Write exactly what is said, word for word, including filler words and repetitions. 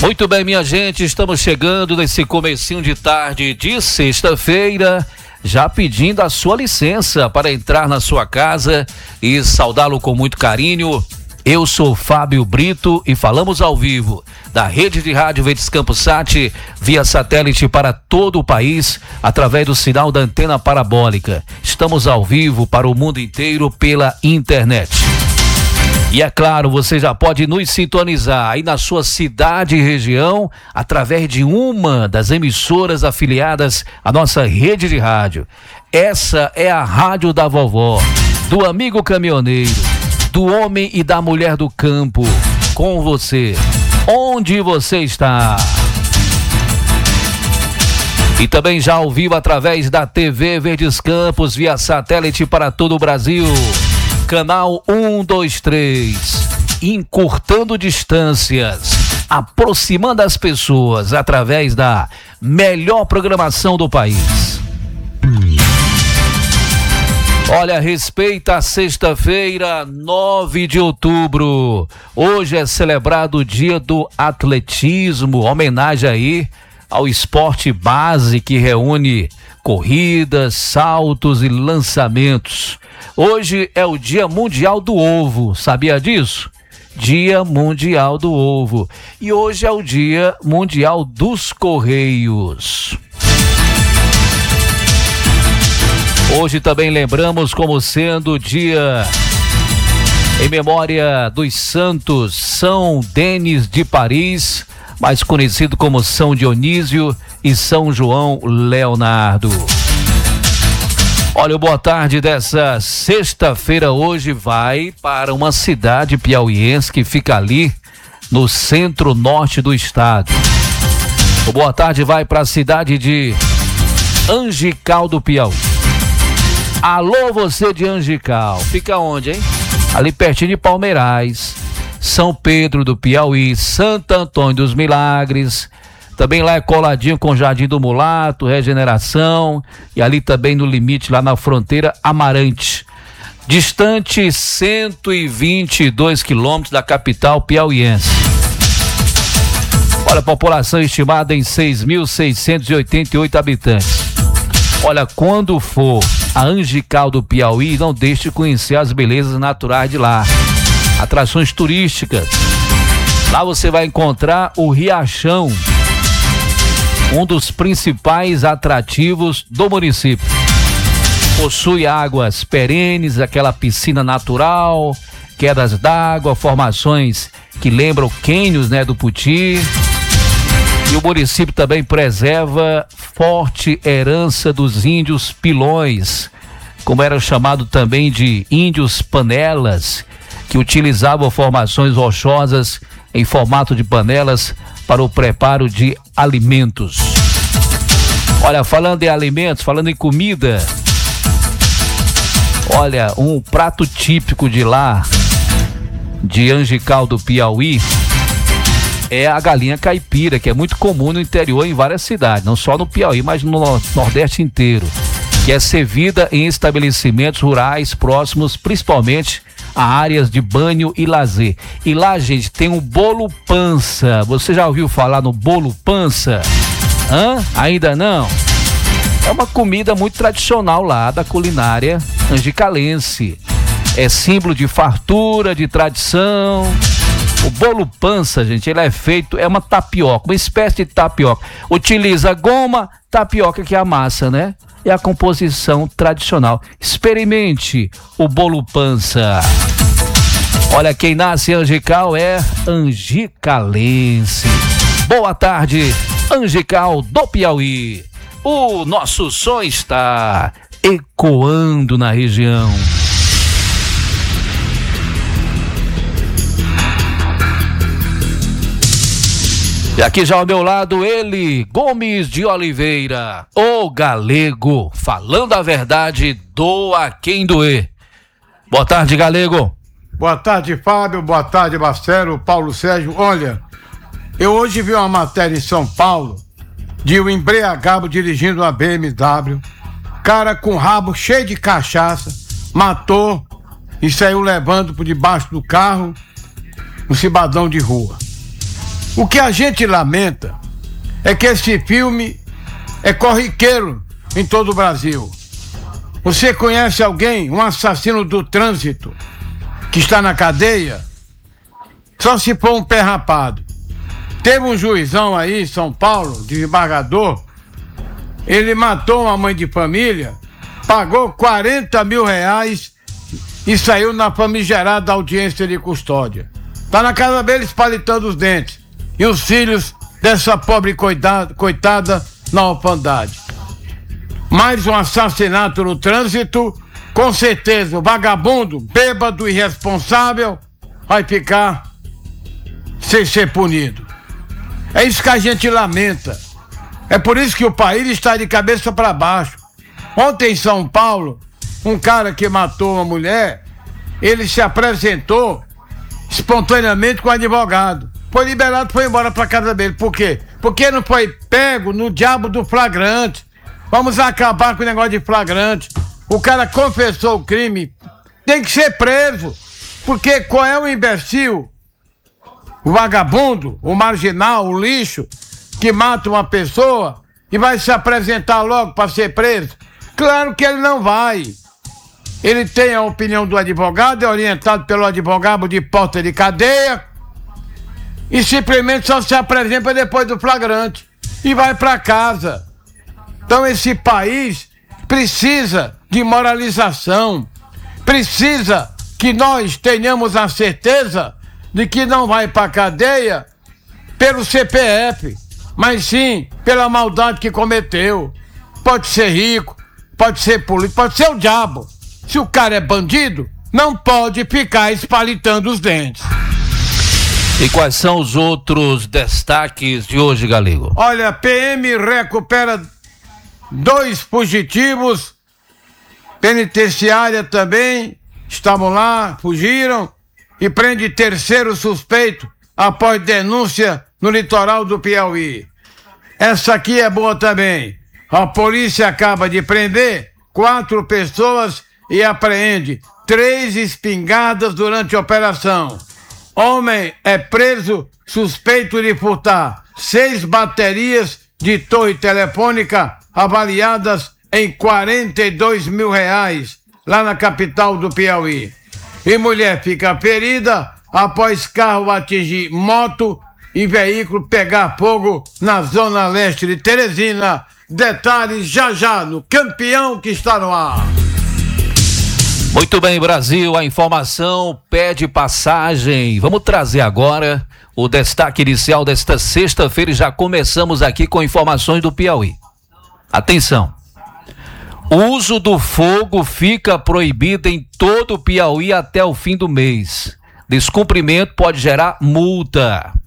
Muito bem, minha gente, estamos chegando nesse comecinho de tarde de sexta-feira, já pedindo a sua licença para entrar na sua casa e saudá-lo com muito carinho. Eu sou Fábio Brito e falamos ao vivo da rede de rádio Verdes Campos Sat via satélite para todo o país através do sinal da antena parabólica. Estamos ao vivo para o mundo inteiro pela internet. E é claro, você já pode nos sintonizar aí na sua cidade e região através de uma das emissoras afiliadas à nossa rede de rádio. Essa é a Rádio da Vovó, do amigo caminhoneiro, do homem e da mulher do campo, com você, onde você está. E também já ao vivo através da T V Verdes Campos, via satélite para todo o Brasil. Canal um, dois, três, encurtando distâncias, aproximando as pessoas através da melhor programação do país. Olha, respeita a sexta-feira, nove de outubro. Hoje é celebrado o Dia do Atletismo, homenagem aí ao esporte base que reúne corridas, saltos e lançamentos. Hoje é o Dia Mundial do Ovo, sabia disso? Dia Mundial do Ovo. E hoje é o Dia Mundial dos Correios. Hoje também lembramos como sendo o dia em memória dos santos São Denis de Paris, mais conhecido como São Dionísio, e São João Leonardo. Olha, o boa tarde dessa sexta-feira hoje vai para uma cidade piauiense que fica ali no centro-norte do estado. O boa tarde vai para a cidade de Angical do Piauí. Alô, você de Angical, fica onde, hein? Ali pertinho de Palmeirais, São Pedro do Piauí, Santo Antônio dos Milagres. Também lá é coladinho com o Jardim do Mulato, Regeneração, e ali também no limite, lá na fronteira, Amarante. Distante cento e vinte e dois quilômetros da capital piauiense. Olha, a população estimada em seis mil seiscentos e oitenta e oito habitantes. Olha, quando for a Angical do Piauí, não deixe de conhecer as belezas naturais de lá. Atrações turísticas. Lá você vai encontrar o Riachão, um dos principais atrativos do município. Possui águas perenes, aquela piscina natural, quedas d'água, formações que lembram cânions, né, do Puti. E o município também preserva forte herança dos índios pilões, como era chamado também de índios panelas, que utilizavam formações rochosas em formato de panelas para o preparo de alimentos. Olha, falando em alimentos, falando em comida, olha, um prato típico de lá, de Angical do Piauí, é a galinha caipira, que é muito comum no interior em várias cidades, não só no Piauí, mas no Nordeste inteiro, que é servida em estabelecimentos rurais próximos, principalmente a áreas de banho e lazer. E lá, gente, tem um bolo pança. Você já ouviu falar no bolo pança? Hã? Ainda não? É uma comida muito tradicional lá da culinária angicalense. É símbolo de fartura, de tradição. O bolo pança, gente, ele é feito, é uma tapioca, uma espécie de tapioca. Utiliza goma, tapioca, que é a massa, né? É a composição tradicional. Experimente o bolo pança. Olha, quem nasce em Angical é angicalense. Boa tarde, Angical do Piauí. O nosso som está ecoando na região. E aqui já ao meu lado ele, Gomes de Oliveira, o Galego, falando a verdade, doa quem doer. Boa tarde, Galego. Boa tarde, Fábio, boa tarde, Marcelo, Paulo Sérgio. Olha, eu hoje vi uma matéria em São Paulo de um embriagado dirigindo uma B M W, cara com rabo cheio de cachaça, matou e saiu levando por debaixo do carro um cidadão de rua. O que a gente lamenta é que esse filme é corriqueiro em todo o Brasil. Você conhece alguém, um assassino do trânsito, que está na cadeia? Só se for um pé rapado. Teve um juizão aí em São Paulo, desembargador, ele matou uma mãe de família, pagou quarenta mil reais e saiu na famigerada audiência de custódia. Tá na casa dele espalitando os dentes. E os filhos dessa pobre coitada, coitada na orfandade. Mais um assassinato no trânsito, com certeza o vagabundo, bêbado, irresponsável, vai ficar sem ser punido. É isso que a gente lamenta. É por isso que o país está de cabeça para baixo. Ontem em São Paulo, um cara que matou uma mulher, ele se apresentou espontaneamente com o advogado. Foi liberado, foi embora para casa dele. Por quê? Porque não foi pego no diabo do flagrante. Vamos acabar com o negócio de flagrante. O cara confessou o crime, tem que ser preso. Porque qual é o imbecil, o vagabundo, o marginal, o lixo, que mata uma pessoa e vai se apresentar logo para ser preso? Claro que ele não vai. Ele tem a opinião do advogado, é orientado pelo advogado de porta de cadeia e simplesmente só se apresenta depois do flagrante e vai para casa. Então esse país precisa de moralização, precisa que nós tenhamos a certeza de que não vai para cadeia pelo C P F, mas sim pela maldade que cometeu. Pode ser rico, pode ser político, pode ser o diabo. Se o cara é bandido, não pode ficar espalitando os dentes. E quais são os outros destaques de hoje, Galego? Olha, P M recupera dois fugitivos, penitenciária também, estavam lá, fugiram, e prende terceiro suspeito após denúncia no litoral do Piauí. Essa aqui é boa também. A polícia acaba de prender quatro pessoas e apreende três espingardas durante a operação. Homem é preso suspeito de furtar seis baterias de torre telefônica avaliadas em quarenta e dois mil reais, lá na capital do Piauí. E mulher fica ferida após carro atingir moto e veículo pegar fogo na zona leste de Teresina. Detalhes já já no Campeão que está no ar. Muito bem, Brasil, a informação pede passagem. Vamos trazer agora o destaque inicial desta sexta-feira e já começamos aqui com informações do Piauí. Atenção. O uso do fogo fica proibido em todo o Piauí até o fim do mês. Descumprimento pode gerar multa.